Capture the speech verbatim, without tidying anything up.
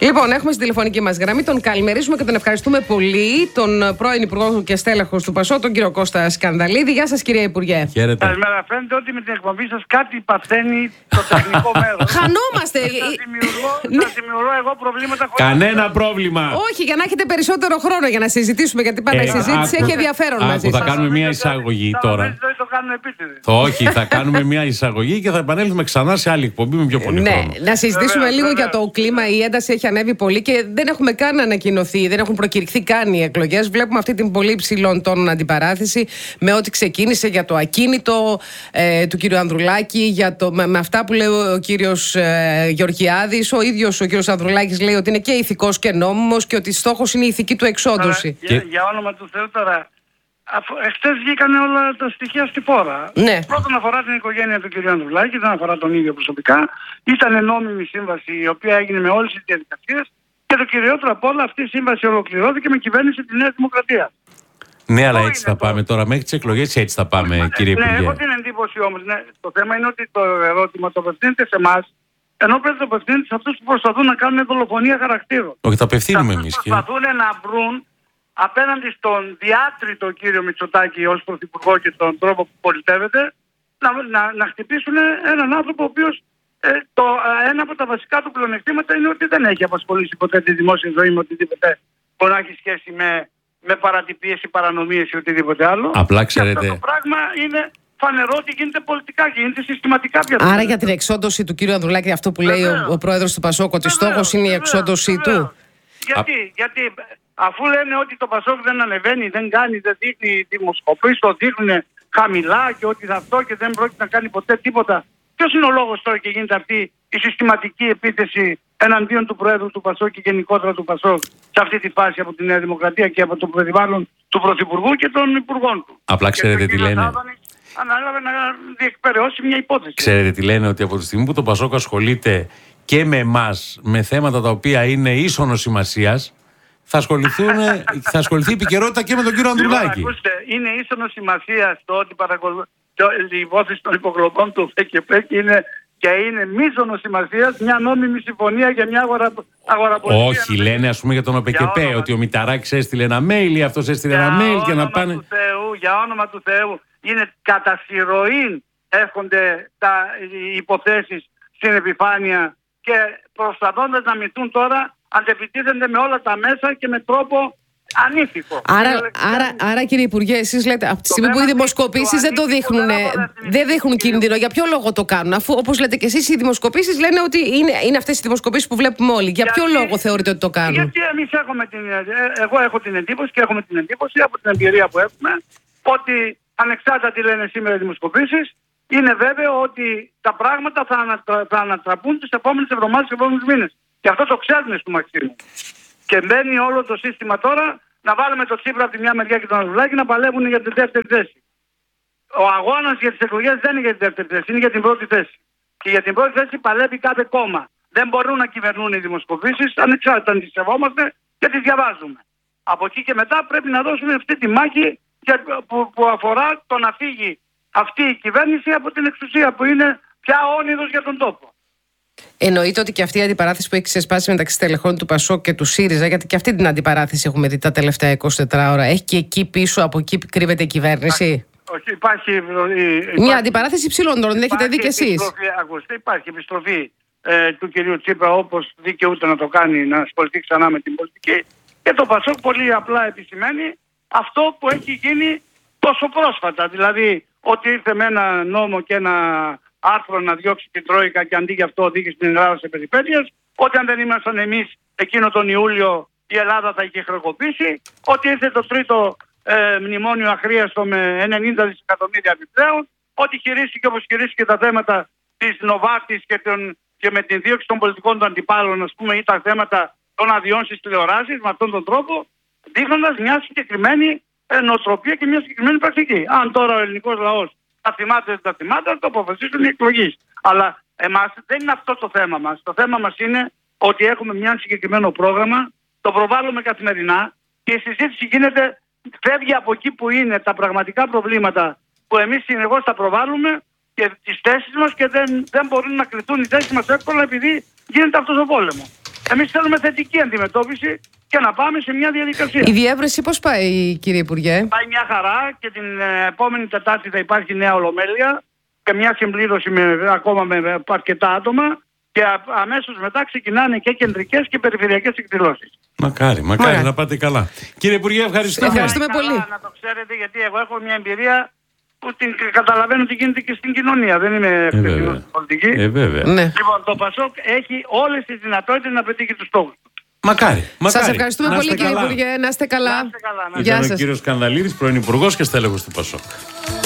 Λοιπόν, έχουμε στην τηλεφωνική μας γραμμή, τον καλημερίζουμε και τον ευχαριστούμε πολύ, τον πρώην Υπουργό και στέλεχος του ΠΑΣΟ, τον κύριο Κώστα Σκανδαλίδη. Γεια σας, κύριε Υπουργέ. Χαίρετε. Καλημέρα. Φαίνεται ότι με την εκπομπή σας κάτι παθαίνει το τεχνικό μέρος. Χανόμαστε. Θα δημιουργώ, θα δημιουργώ εγώ προβλήματα χωρίς. Κανένα πρόβλημα. Όχι, για να έχετε περισσότερο χρόνο για να συζητήσουμε, γιατί πάντα η Ε, συζήτηση άκου- έχει ενδιαφέρον άκου, μαζί θα σας. κάνουμε μια εισαγωγή Τα τώρα. νομίζετε ότι το κάνουν επίτηδες. Όχι, θα κάνουμε μια εισαγωγή και θα επανέλθουμε ξανά σε άλλη εκπομπή με πιο πολύ Ναι, χρόνο. να συζητήσουμε Βεβαίως, λίγο για βεβαίως. το κλίμα. Η ένταση έχει ανέβει πολύ και δεν έχουμε καν ανακοινωθεί, δεν έχουν προκηρυχθεί καν οι εκλογές. Βλέπουμε αυτή την πολύ υψηλών τόνων αντιπαράθεση με ό,τι ξεκίνησε για το ακίνητο ε, του κύριου Ανδρουλάκη, για το, με, με αυτά που λέει ο κύριος ε, Γεωργιάδης. Ο ίδιος ο κύριος Ανδρουλάκης λέει ότι είναι και ηθικός και νόμιμος και ότι στόχος είναι η ηθική του εξόντωση. Τώρα, για, Και- για όνομα του Θεού τώρα, εχθές βγήκαν όλα τα στοιχεία στη φόρα. Ναι. Πρώτον αφορά την οικογένεια του κ. Ανδρουλάκη, δεν αφορά τον ίδιο προσωπικά. Ήταν νόμιμη σύμβαση η οποία έγινε με όλες τις διαδικασίες και το κυριότερο απ' όλα αυτή η σύμβαση ολοκληρώθηκε με κυβέρνηση τη Νέα Δημοκρατία. Ναι, αλλά Πού έτσι είναι θα το- πάμε τώρα. Μέχρι τις εκλογές έτσι θα πάμε, κύριε Ναι, Υπουργέ. έχω την εντύπωση όμως, ναι, το θέμα είναι ότι το ερώτημα το απευθύνεται σε εμάς, ενώ πρέπει να το απευθύνεται σε αυτούς που προσπαθούν να κάνουν δολοφονία χαρακτήρων. Όχι, θα απευθύνουμε Αυτούς εμείς. που κύριε. προσπαθούν να βρουν απέναντι στον διάτριτο κύριο Μητσοτάκη ως πρωθυπουργό και τον τρόπο που πολιτεύεται, να, να, να χτυπήσουν έναν άνθρωπο ο οποίος ε, το, ε, ένα από τα βασικά του πλεονεκτήματα είναι ότι δεν έχει απασχολήσει ποτέ τη δημόσια ζωή με οτιδήποτε που να έχει σχέση με, με παρατυπίες ή παρανομίες ή οτιδήποτε άλλο. Απλά Και ξέρετε. αυτό το πράγμα είναι φανερό ότι γίνεται πολιτικά και γίνεται συστηματικά πια. Άρα για την εξόντωση του κύριου Ανδρουλάκη, αυτό που λέει ο, Βεβαίως. ο πρόεδρος του ΠΑΣΟΚ, ότι Βεβαίως, στόχος είναι η βεβαίως, εξόντωσή βεβαίως. του. Γιατί, γιατί αφού λένε ότι το ΠΑΣΟΚ δεν ανεβαίνει, δεν κάνει, δεν δείχνει δημοσκοπήσεις, το δείχνουν χαμηλά και ότι θα αυτό και δεν πρόκειται να κάνει ποτέ τίποτα. Ποιος είναι ο λόγος τώρα και γίνεται αυτή η συστηματική επίθεση εναντίον του Προέδρου του ΠΑΣΟΚ και γενικότερα του ΠΑΣΟΚ σε αυτή τη φάση από τη Νέα Δημοκρατία και από το περιβάλλον του Πρωθυπουργού και των Υπουργών του. Απλά Και ξέρετε ο τι κύριος λένε. Άδωνης ανάλαβε να διεκπαιρεώσει μια υπόθεση. Ξέρετε τι λένε, ότι από τη στιγμή που το ΠΑΣΟΚ ασχολείται και με εμάς, με θέματα τα οποία είναι ίσονος σημασίας, θα, ασχοληθούν, θα ασχοληθεί η επικαιρότητα και με τον κύριο Ανδρουλάκη. Λοιπόν, ακούστε, είναι ίσονο σημασία στο ότι παρακολου... το- η υπόθεση των υποκλοπών του ΦΕΚΕΠΕ και είναι, και είναι μείζονο σημασία μια νόμιμη συμφωνία για μια αγορα... αγοραπολιτεία. Όχι, λένε ας πούμε για τον ΟΠΕΚΕΠΕ, όνομα ότι ο Μηταράκης έστειλε ένα mail ή αυτός έστειλε ένα mail και να πάνε. Του Θεού, για όνομα του Θεού, είναι κατά συρροήν έρχονται τα, οι υποθέσεις στην επιφάνεια και προσπαθώντας να μυθούν τώρα αντεπιτίθενται με όλα τα μέσα και με τρόπο ανήθικο. Άρα, Είναι- άρα, άρα, κύριε Υπουργέ, εσείς λέτε από τη Το στιγμή που οι θέμα δημοσκοπήσεις του δεν το ανήθικου δείχνουν, δεν αφορά την δεν δείχνουν ηθική. κίνδυνο, για ποιο λόγο το κάνουν, αφού όπως λέτε και εσείς οι δημοσκοπήσεις λένε ότι είναι, είναι αυτές οι δημοσκοπήσεις που βλέπουμε όλοι. Για ποιο Γιατί- λόγο θεωρείτε ότι το κάνουν? Γιατί εμείς έχουμε την, ε, εγώ έχω την εντύπωση και έχουμε την εντύπωση από την εμπειρία που έχουμε ότι ανεξάρτητα τι λένε σήμερα οι δημοσκοπήσεις, είναι βέβαιο ότι τα πράγματα θα, ανατρα, θα ανατραπούν τις επόμενες εβδομάδες, τις επόμενους μήνες. Και αυτό το ξέρουν στο Μαξίμου. Και μπαίνει όλο το σύστημα τώρα να βάλουμε το Τσίπρα από τη μια μεριά και τον Ανδρουλάκη να παλεύουν για τη δεύτερη θέση. Ο αγώνας για τις εκλογές δεν είναι για τη δεύτερη θέση, είναι για την πρώτη θέση. Και για την πρώτη θέση παλεύει κάθε κόμμα. Δεν μπορούν να κυβερνούν οι δημοσκοπήσεις, ανεξάρτητα αν τις σεβόμαστε και τις διαβάζουμε. Από εκεί και μετά πρέπει να δώσουμε αυτή τη μάχη για- που, που αφορά το να φύγει αυτή η κυβέρνηση από την εξουσία που είναι πια όνειδος για τον τόπο. Εννοείται ότι και αυτή η αντιπαράθεση που έχει ξεσπάσει μεταξύ στελεχών του ΠΑΣΟΚ και του ΣΥΡΙΖΑ, γιατί και αυτή την αντιπαράθεση έχουμε δει τα τελευταία είκοσι τέσσερα ώρα, έχει και εκεί πίσω, από εκεί κρύβεται η κυβέρνηση? Όχι, υπάρχει, υπάρχει Μια αντιπαράθεση υψηλών τόνων, δεν έχετε δει κι εσείς? επιστροφή, ακούστε, υπάρχει επιστροφή ε, του κυρίου Τσίπρα όπως δικαιούται να το κάνει, να ασχοληθεί ξανά με την πολιτική, και το ΠΑΣΟΚ πολύ απλά επισημαίνει αυτό που έχει γίνει τόσο πρόσφατα. Δηλαδή ότι ήρθε με ένα νόμο και ένα άρθρο να διώξει την Τρόικα και αντί για αυτό οδήγησε την Ελλάδα σε περιπέτειες, ότι αν δεν ήμασταν εμείς εκείνο τον Ιούλιο η Ελλάδα θα είχε χρεοκοπήσει, ότι ήρθε το τρίτο ε, μνημόνιο αχρίαστο με ενενήντα δισεκατομμύρια επιπλέον, ότι χειρίστηκε όπως χειρίστηκε τα θέματα της Νοβάρτης και, τον, και με την δίωξη των πολιτικών των αντιπάλων, ας πούμε, ή τα θέματα των αδειών στις τηλεοράσεις, με αυτόν τον τρόπο, δείχνοντας μια συγκεκριμένη ε, νοοτροπία και μια συγκεκριμένη πρακτική. Αν τώρα ο ελληνικός λαός τα θυμάται, δεν τα θυμάται, θα το αποφασίσουν οι εκλογείς. Αλλά εμάς δεν είναι αυτό το θέμα μας. Το θέμα μας είναι ότι έχουμε μια συγκεκριμένο πρόγραμμα, το προβάλλουμε καθημερινά και η συζήτηση γίνεται, φεύγει από εκεί που είναι τα πραγματικά προβλήματα που εμείς συνεχώς τα προβάλλουμε και τις θέσεις μας και δεν, δεν μπορούν να κρυθούν οι θέσεις μας εύκολα επειδή γίνεται αυτός ο πόλεμος. Εμείς θέλουμε θετική αντιμετώπιση και να πάμε σε μια διαδικασία. Η διεύρυνση πώς πάει, κύριε Υπουργέ? Πάει μια χαρά και την ε, επόμενη Τετάρτη θα υπάρχει νέα ολομέλεια και μια συμπλήρωση με, ακόμα με αρκετά άτομα και α, αμέσως μετά ξεκινάνε και κεντρικές και περιφερειακές εκδηλώσεις. Μακάρι, μακάρι Ωραία. να πάτε καλά. Κύριε Υπουργέ, ευχαριστούμε. Ευχαριστούμε Καλά, πολύ. να το ξέρετε, γιατί εγώ έχω μια εμπειρία που την καταλαβαίνω τι γίνεται και στην κοινωνία. Δεν είμαι Ε, εκτεθειμένος βέβαια. στην πολιτική. Ε, βέβαια. Ναι. Λοιπόν, το Πασόκ έχει όλες τις δυνατότητες να πετύχει τους στόχους του. Μακάρι, μακάρι. Σας ευχαριστούμε Να πολύ, είστε κύριε καλά. Υπουργέ. Να είστε καλά. Να είστε καλά, να Γεια Ήταν ο σας. κύριος Σκανδαλίδης, πρώην Υπουργός και στέλεχος του Πασόκ.